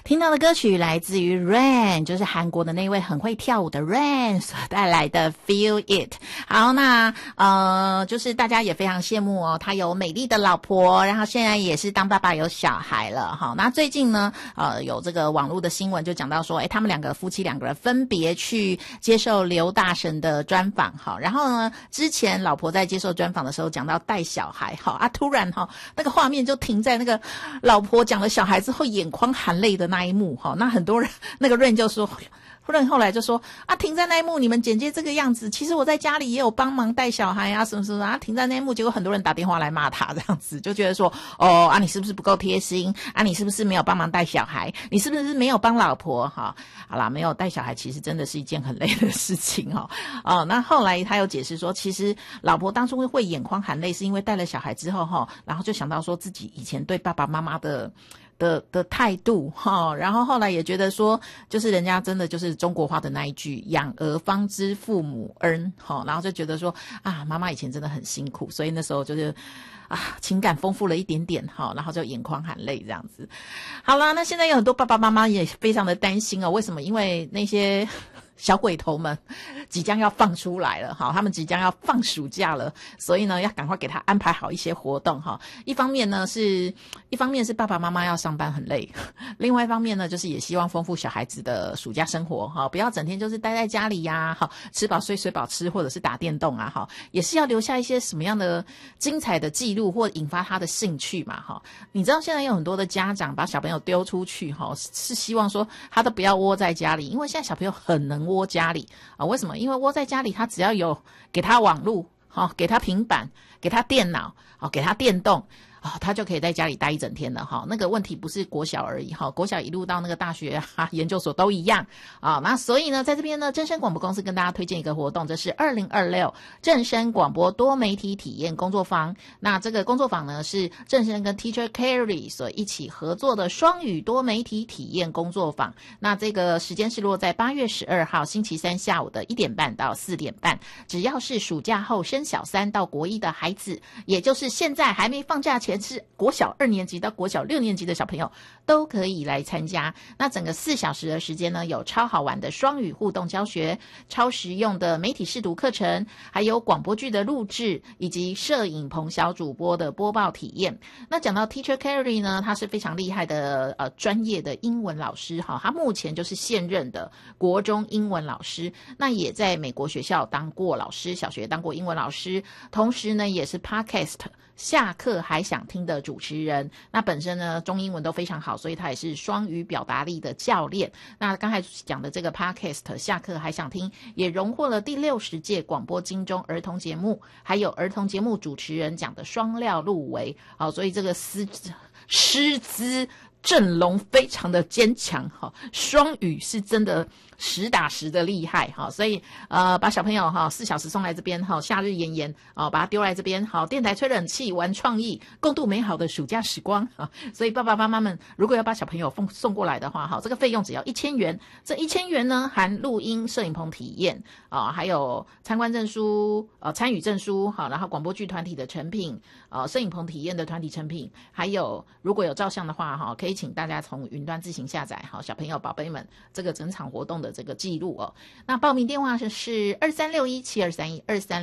听到的歌曲来自于 Rain， 就是韩国的那位很会跳舞的 Rain 所带来的 Feel It。 好，那就是大家也非常羡慕哦，他有美丽的老婆，然后现在也是当爸爸有小孩了。好，那最近呢有这个网络的新闻就讲到说，他们夫妻两个人分别去接受刘大神的专访。好，然后呢之前老婆在接受专访的时候讲到带小孩，好啊，突然那个画面就停在那个老婆讲了小孩之后眼眶含泪的那一幕。好，那很多人那个 Rain 就说，后来就说啊，停在那一幕你们剪接这个样子，其实我在家里也有帮忙带小孩啊什么什么啊，停在那一幕，结果很多人打电话来骂他，这样子就觉得说你是不是不够贴心啊，你是不是没有帮忙带小孩，你是不是没有帮老婆。好啦，没有带小孩其实真的是一件很累的事情那后来他有解释说，其实老婆当初会眼眶含泪是因为带了小孩之后然后就想到说自己以前对爸爸妈妈的态度然后后来也觉得说，就是人家真的就是中国话的那一句养儿方知父母恩然后就觉得说啊，妈妈以前真的很辛苦，所以那时候就是情感丰富了一点点然后就眼眶含泪这样子。好啦，那现在有很多爸爸妈妈也非常的担心为什么？因为那些小鬼头们即将要放出来了他们即将要放暑假了，所以呢要赶快给他安排好一些活动一方面是爸爸妈妈要上班很累，另外一方面呢就是也希望丰富小孩子的暑假生活不要整天就是待在家里呀吃饱睡，睡饱吃，或者是打电动也是要留下一些什么样的精彩的记录或引发他的兴趣嘛你知道现在有很多的家长把小朋友丢出去是希望说他都不要窝在家里，因为现在小朋友很能窝家里为什么？因为窝在家里他只要有给他网路给他平板，给他电脑给他电动他就可以在家里待一整天了那个问题不是国小而已国小一路到那个大学研究所都一样那所以呢在这边呢正声广播公司跟大家推荐一个活动，这是2026正声广播多媒体体验工作坊。那这个工作坊呢是正声跟 Teacher Carry 所一起合作的双语多媒体体验工作坊。那这个时间是落在8月12号星期三下午的1点半到4点半，只要是暑假后升小3到国1的孩子，也就是现在还没放假前是国小2年级到国小6年级的小朋友都可以来参加。那整个4小时的时间呢，有超好玩的双语互动教学，超实用的媒体识读课程，还有广播剧的录制，以及摄影棚小主播的播报体验。那讲到 Teacher Carry 呢，他是非常厉害的专业的英文老师他目前就是现任的国中英文老师，那也在美国学校当过老师，小学当过英文老师，同时呢也是 Podcast 下课还想听的主持人。那本身呢中英文都非常好，所以他也是双语表达力的教练。那刚才讲的这个 Podcast 下课还想听也荣获了第60届广播金钟儿童节目还有儿童节目主持人奖的双料入围所以这个师资阵容非常的坚强双语是真的实打实的厉害所以把小朋友4小时送来这边夏日炎炎把他丢来这边电台吹冷气玩创意，共度美好的暑假时光所以爸爸妈妈们如果要把小朋友送过来的话这个费用只要1000元，这1000元呢含录音摄影棚体验还有参观证书参与证书然后广播剧团体的成品摄影棚体验的团体成品，还有如果有照相的话可以请大家从云端自行下载小朋友宝贝们这个整场活动的这个记录那报名电话是23617231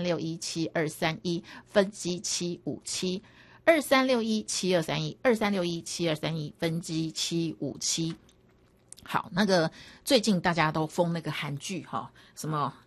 23617231分机757 23617231 23617231分机757。好，那个最近大家都封那个韩剧什么